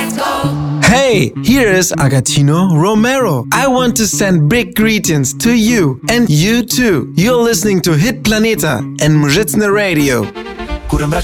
Hey, here is Agatino Romero. I want to send big greetings to you and you too. You're listening to Hit Planeta and Muzicne Radio. Kur